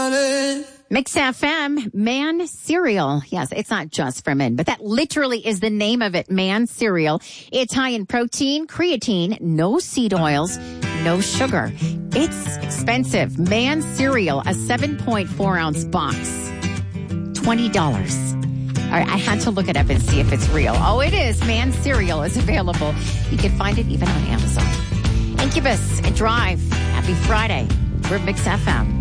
Mix FM, Man Cereal. Yes, it's not just for men, but that literally is the name of it, Man Cereal. It's high in protein, creatine, no seed oils, no sugar. It's expensive. Man Cereal, a 7.4 ounce box, $20. All right, I had to look it up and see if it's real. Oh, it is. Man Cereal is available. You can find it even on Amazon. Incubus and Drive. Happy Friday. We're Mix FM.